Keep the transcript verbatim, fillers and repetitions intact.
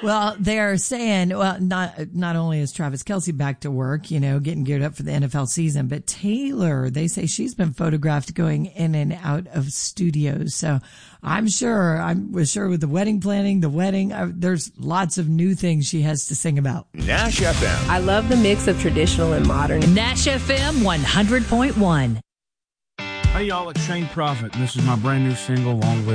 Well, they're saying, well, not not only is Travis Kelce back to work, you know, getting geared up for the N F L season, but Taylor, they say she's been photographed going in and out of studios. So I'm sure, I'm sure with the wedding planning, the wedding, uh, there's lots of new things she has to sing about. Nash F M. I love the mix of traditional and modern. Nash F M one hundred point one. Hey, y'all, it's Shane Prophet, and this is my brand new single, Long Live